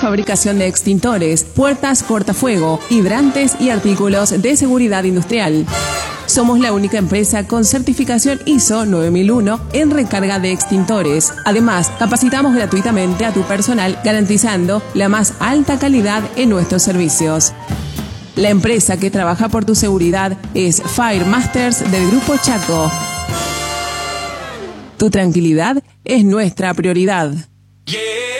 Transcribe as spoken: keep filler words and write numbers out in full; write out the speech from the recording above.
fabricación de extintores, puertas cortafuego, hidrantes y artículos de seguridad industrial. Somos la única empresa con certificación I S O nueve mil uno en recarga de extintores. Además, capacitamos gratuitamente a tu personal garantizando la más alta calidad en nuestros servicios. La empresa que trabaja por tu seguridad es Fire Masters del Grupo Chaco. Tu tranquilidad es nuestra prioridad.